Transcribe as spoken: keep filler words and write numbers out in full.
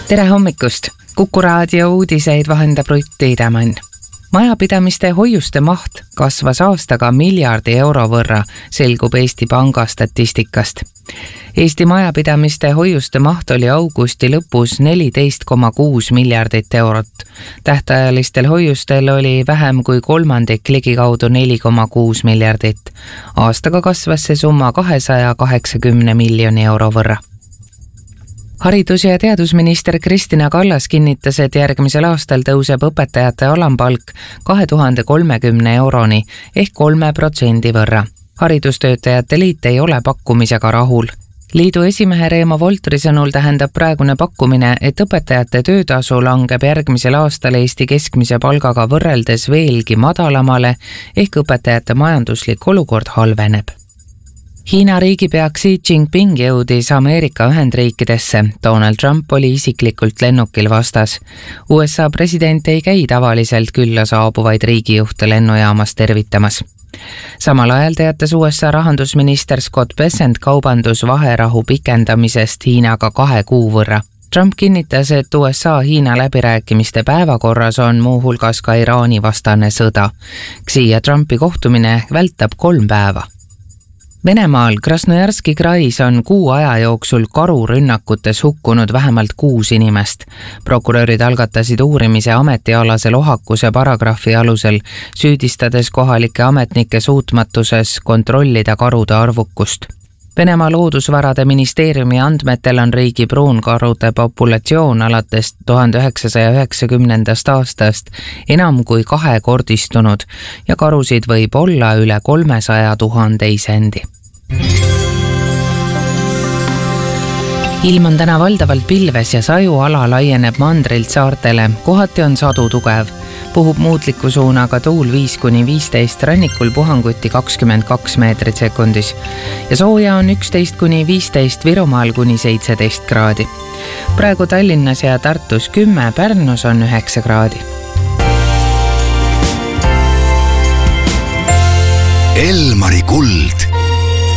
tere hommikust! Kuku raadio uudiseid vahendab Rutt Tiidemann. Majapidamiste hoiuste maht kasvas aastaga miljardi euro võrra, selgub Eesti Panga statistikast. Eesti majapidamiste hoiuste maht oli augusti lõpus neliteist koma kuus miljardit eurot. Tähtajalistel hoiustel oli vähem kui kolmandik ligikaudu neli koma kuus miljardit. Aastaga kasvas see summa kahesaja kaheksakümne miljoni euro võrra. Haridus- ja teadusminister Kristina Kallas kinnitas, et järgmisel aastal tõuseb õpetajate alampalk kahe tuhande kolmekümne euroni ehk kolme protsendi võrra. Haridustöötajate liit ei ole pakkumisega rahul. Liidu esimehe Reemo Voltri sõnul tähendab praegune pakkumine, et õpetajate töötasu langeb järgmisel aastal Eesti keskmise palgaga võrreldes veelgi madalamale ehk õpetajate majanduslik olukord halveneb. Hiina riigipea Xi Jinping jõudis Ameerika Ühendriikidesse. Donald Trump oli isiklikult lennukil vastas. U S A president ei käi tavaliselt külla saabuvaid riigijuhte lennujaamas tervitamas. Samal ajal teatas U S A rahandusminister Scott Bessent kaubandusvaherahu pikendamisest Hiinaga kahe kuu võrra. Trump kinnitas, et U S A Hiina läbirääkimiste päevakorras on muuhulgas ka Iraani vastane sõda. Xi ja Trumpi kohtumine vältab kolm päeva. Venemaal Krasnojarski krais on kuu aja jooksul karurünnakutes hukkunud vähemalt kuus inimest. Prokurörid algatasid uurimise ametialase lohakuse paragrahvi alusel, süüdistades kohalikke ametnike suutmatuses kontrollida karude arvukust. Venemaa loodusvarade ministeeriumi andmetel on riigi pruunkarude populatsioon alates tuhande üheksasaja üheksakümnendast aastast enam kui kahekordistunud ja karusid võib olla üle kolmesaja tuhande isendi. Ilm on täna valdavalt pilves ja sajuala laieneb mandrilt saartele, kohati on sadu tugev. Puhub muutliku suunaga tuul viis kuni viisteist, rannikul puhanguti kakskümmend kaks meetrit sekundis ja sooja on üksteist kuni viisteist, Virumaal kuni seitseteist kraadi. Praegu Tallinnas ja Tartus kümme, Pärnus on üheksa kraadi. Elmari kuld.